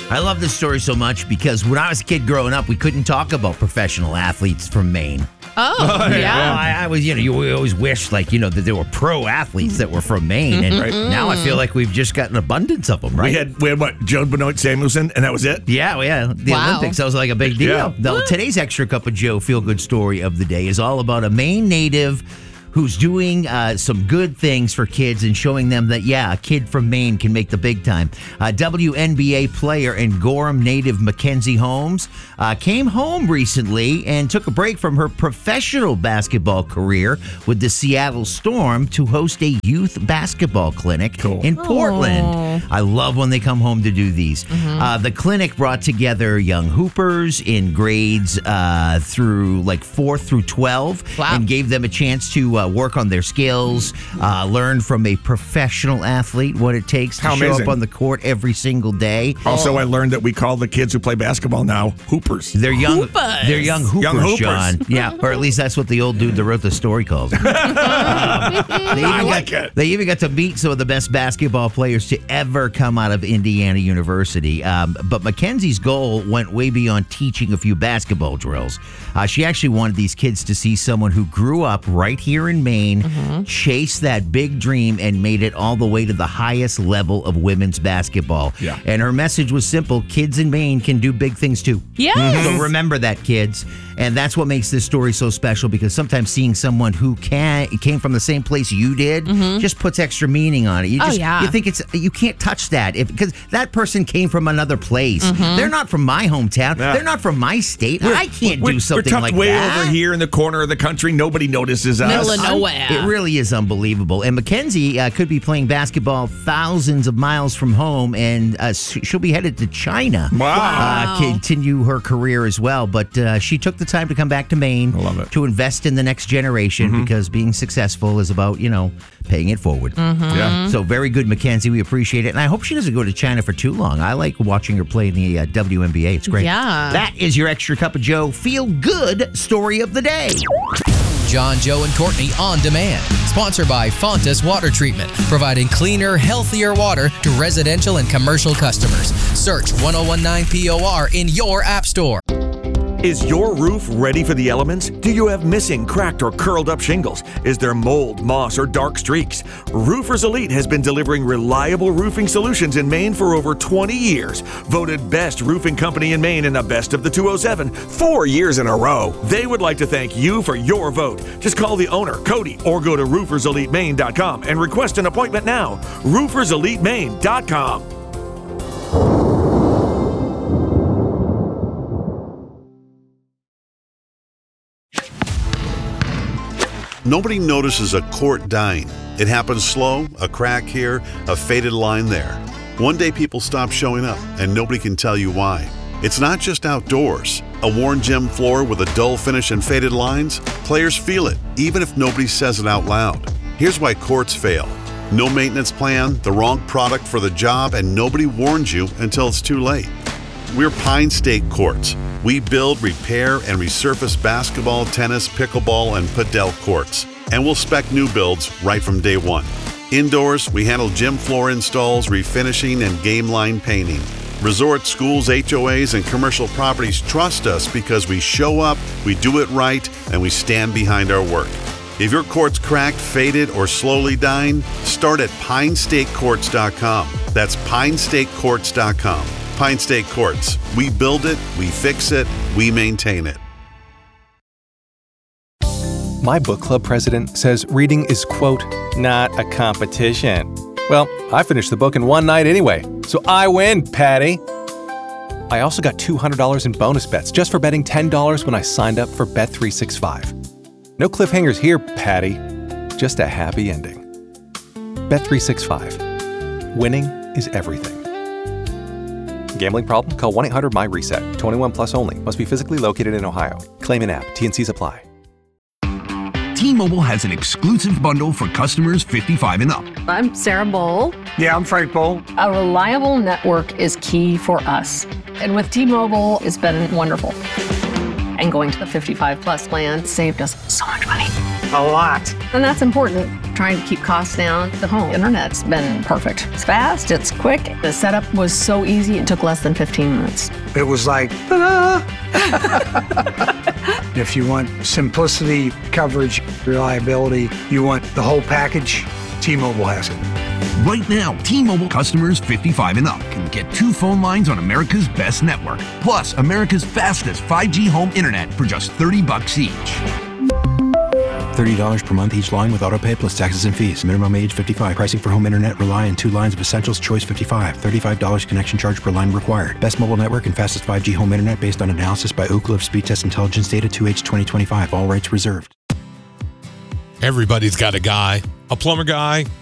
I love this story so much because when I was a kid growing up, we couldn't talk about professional athletes from Maine. Oh, yeah. I was, you always wished, that there were pro athletes that were from Maine. And now I feel like we've just got an abundance of them, right? We had what, Joe Benoit Samuelson, and that was it? Yeah. The Olympics, that was like a big deal. Yeah. Though today's Extra Cup of Joe feel-good story of the day is all about a Maine native who's doing some good things for kids and showing them that, a kid from Maine can make the big time. WNBA player and Gorham native Mackenzie Holmes came home recently and took a break from her professional basketball career with the Seattle Storm to host a youth basketball clinic in Portland. I love when they come home to do these. The clinic brought together young hoopers in grades through 4th through 12 and gave them a chance to work on their skills, learn from a professional athlete what it takes to show up on the court every single day. Also, I learned that we call the kids who play basketball now hoopers. They're young hoopers, John. Yeah, or at least that's what the old dude that wrote the story calls them. They even got to meet some of the best basketball players to ever come out of Indiana University. But Mackenzie's goal went way beyond teaching a few basketball drills. She actually wanted these kids to see someone who grew up right here in Maine, chased that big dream, and made it all the way to the highest level of women's basketball. Yeah. And her message was simple: kids in Maine can do big things too. Yes. So remember that, kids. And that's what makes this story so special, because sometimes seeing someone who came from the same place you did just puts extra meaning on it. You think you can't touch that because that person came from another place. They're not from my hometown. They're not from my state. I can't do something like that. We're tucked way over here in the corner of the country. Nobody notices us. Middle of nowhere. It really is unbelievable. And Mackenzie could be playing basketball thousands of miles from home, and she'll be headed to China. Continue her career as well. But she took the time to come back to Maine to invest in the next generation, because being successful is about, paying it forward. So very good, Mackenzie. We appreciate it. And I hope she doesn't go to China for too long. I like watching her play in the WNBA. It's great. Yeah. That is your Extra Cup of Joe feel-good story of the day. John, Joe, and Courtney on demand. Sponsored by Fontas Water Treatment, providing cleaner, healthier water to residential and commercial customers. Search 1019 POR in your app store. Is your roof ready for the elements? Do you have missing, cracked, or curled up shingles? Is there mold, moss, or dark streaks? Roofers Elite has been delivering reliable roofing solutions in Maine for over 20 years. Voted best roofing company in Maine in the Best of the 207 4 years in a row. They would like to thank you for your vote. Just call the owner, Cody, or go to rooferselitemaine.com and request an appointment now. rooferselitemaine.com. Nobody notices a court dying. It happens slow, a crack here, a faded line there. One day people stop showing up, and nobody can tell you why. It's not just outdoors. A worn gym floor with a dull finish and faded lines? Players feel it, even if nobody says it out loud. Here's why courts fail. No maintenance plan, the wrong product for the job, and nobody warns you until it's too late. We're Pine State Courts. We build, repair, and resurface basketball, tennis, pickleball, and padel courts. And we'll spec new builds right from day one. Indoors, we handle gym floor installs, refinishing, and game line painting. Resorts, schools, HOAs, and commercial properties trust us because we show up, we do it right, and we stand behind our work. If your court's cracked, faded, or slowly dying, start at PineStateCourts.com. That's PineStateCourts.com. Pine State Courts. We build it, we fix it, we maintain it. My book club president says reading is, quote, not a competition. Well, I finished the book in one night anyway, so I win, Patty. I also got $200 in bonus bets just for betting $10 when I signed up for Bet365. No cliffhangers here, Patty. Just a happy ending. Bet365. Winning is everything. Gambling problem? Call 1-800-MY-RESET. 21 plus only. Must be physically located in Ohio. Claim in app. T&Cs apply. T-Mobile has an exclusive bundle for customers 55 and up. I'm Sarah Bowl. Yeah, I'm Frank Bowl. A reliable network is key for us. And with T-Mobile, it's been wonderful. And going to the 55 plus plan saved us so much money. A lot. And that's important. trying to keep costs down. The home internet's been perfect. It's fast, it's quick. The setup was so easy, it took less than 15 minutes. It was like, ta-da! If you want simplicity, coverage, reliability, you want the whole package, T-Mobile has it. Right now, T-Mobile customers 55 and up can get 2 phone lines on America's best network, plus America's fastest 5G home internet for just $30 each. $30 per month each line with autopay plus taxes and fees. Minimum age 55. Pricing for home internet rely on 2 lines of Essentials. Choice 55. $35 connection charge per line required. Best mobile network and fastest 5G home internet based on analysis by Ookla of Speed Test Intelligence data 2H 2025. All rights reserved. Everybody's got a guy. A plumber guy,